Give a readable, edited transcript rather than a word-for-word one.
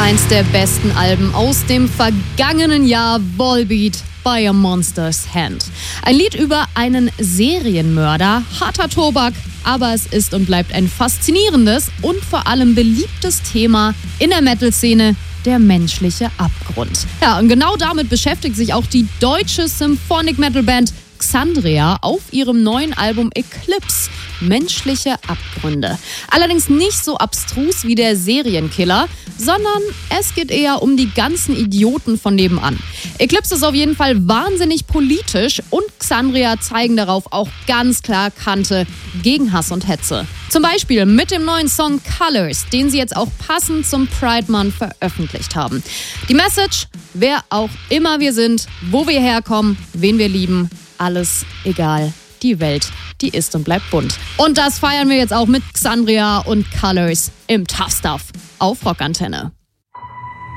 eins der besten Alben aus dem vergangenen Jahr, Volbeat by a Monster's Hand. Ein Lied über einen Serienmörder, harter Tobak, aber es ist und bleibt ein faszinierendes und vor allem beliebtes Thema in der Metal-Szene, der menschliche Abgrund. Ja, und genau damit beschäftigt sich auch die deutsche Symphonic Metal Band Xandria auf ihrem neuen Album Eclipse, menschliche Abgründe. Allerdings nicht so abstrus wie der Serienkiller, sondern es geht eher um die ganzen Idioten von nebenan. Eclipse ist auf jeden Fall wahnsinnig politisch und Xandria zeigen darauf auch ganz klar Kante gegen Hass und Hetze. Zum Beispiel mit dem neuen Song Colors, den sie jetzt auch passend zum Pride Month veröffentlicht haben. Die Message: Wer auch immer wir sind, wo wir herkommen, wen wir lieben, alles egal. Die Welt, die ist und bleibt bunt. Und das feiern wir jetzt auch mit Xandria und Colors im Tough Stuff auf Rockantenne.